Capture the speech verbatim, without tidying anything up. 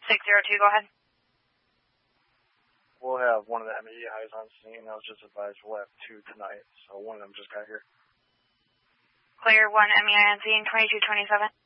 six zero two, go ahead. We'll have one of the M E Is on scene. I was just advised we'll have two tonight, so one of them just got here. Clear, one M E I on scene, twenty-two twenty-seven.